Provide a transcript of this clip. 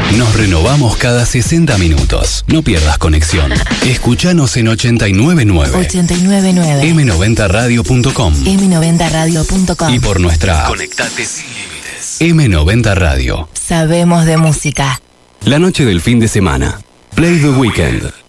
Nos renovamos cada 60 minutos. No pierdas conexión. Escuchanos en 899. 899. M90radio.com. M90radio.com. Y por nuestra Conectate sin límites. M90 Radio. Sabemos de música. La noche del fin de semana. Play the Weekend.